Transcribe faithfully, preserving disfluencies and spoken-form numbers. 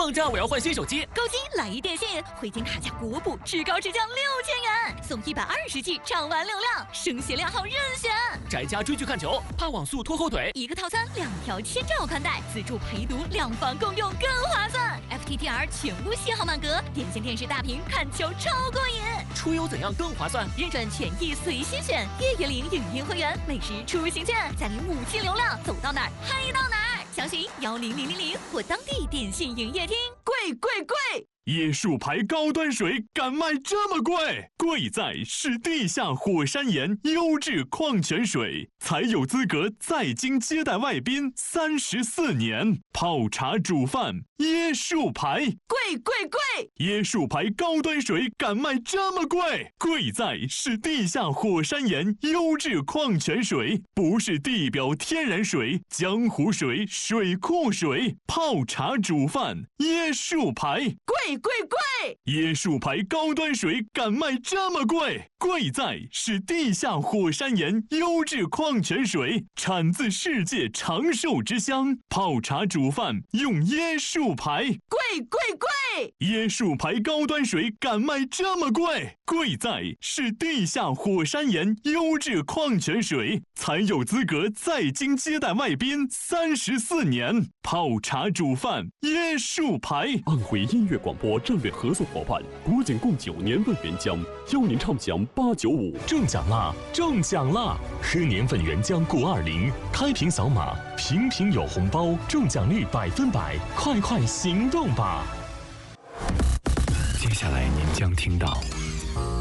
放假我要换新手机。 购机来一电信，回金卡价国补，至高至降六千元，送一百二十 G 畅玩流量，声协量号任选。 宅家追剧看球，怕网速拖后腿， 一个套餐两条千兆宽带，自助陪读，两房共用更划算。F T T R 全屋信号满格，点线电视大屏看球超过瘾。 出游怎样更划算？ 认准权益随心选，月月领影音会员，每时出行券，再领五 G 流量，走到哪儿嗨到哪儿。详询幺零零零零或当地电信营业厅。贵贵贵！ 椰树牌高端水敢卖这么贵？贵在是地下火山岩优质矿泉水，才有资格在京接待外宾三十四年。泡茶煮饭，椰树牌， 贵贵贵！ 椰树牌高端水敢卖这么贵？贵在是地下火山岩优质矿泉水，不是地表天然水、江湖水、水库水。泡茶煮饭，椰树牌， 贵贵贵！ 椰树牌高端水敢卖这么贵？贵在是地下火山岩优质矿泉水，产自世界长寿之乡。泡茶煮饭用椰树牌， 贵贵贵！ 椰树牌高端水敢卖这么贵？贵在是地下火山岩优质矿泉水，才有资格在京接待外宾三十四年。泡茶煮饭，椰树牌。 安徽音乐广播战略合作伙伴，古井贡酒年份原浆，邀您畅享八九五。 中奖啦！中奖啦！喝年份原浆固二零，开瓶扫码，瓶瓶有红包，中奖率百分百，快快行动吧！ 接下来您将听到。